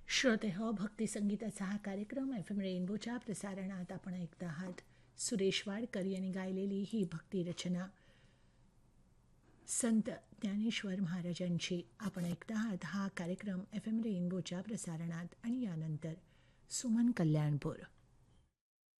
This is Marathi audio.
श्रोते हो, भक्ती संगीताचा हा कार्यक्रम एफ एम रेनबोच्या प्रसारणात आपण ऐकत आहात. सुरेश वाडकर यांनी गायलेली ही भक्ती रचना संत ज्ञानेश्वर महाराजांची आपण ऐकत आहात. हा कार्यक्रम एफ एम रेनबोच्या प्रसारणात आणि यानंतर सुमन कल्याणपूर